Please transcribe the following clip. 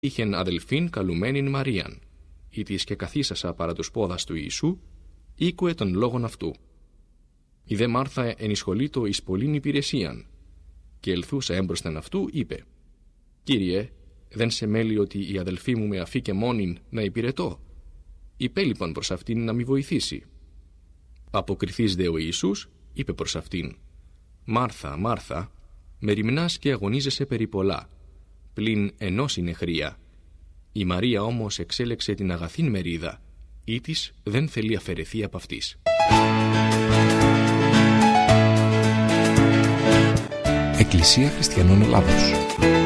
είχεν αδελφήν καλουμένην Μαρίαν, ή της και καθίσασα παρά τους πόδας του Ιησού, ήκουε των λόγων αυτού. Η δε Μάρθα ενισχολείτο εις πολλήν υπηρεσίαν, και ελθούσα έμπροσθεν αυτού, είπε: Κύριε, δεν σε μέλει ότι η αδελφή μου με αφήκε μόνην να υπηρετώ; Είπε λοιπόν προς αυτήν να μη βοηθήσει. Αποκριθείς δε ο Ιησούς, είπε προς αυτήν: Μάρθα, Μάρθα, μεριμνάς και αγωνίζεσαι περί πολλά, πλην ενός είναι χρία. Η Μαρία όμως εξέλεξε την αγαθήν μερίδα, ή της δεν θέλει αφαιρεθεί από αυτής. Εκκλησία Χριστιανών Ελλάδος.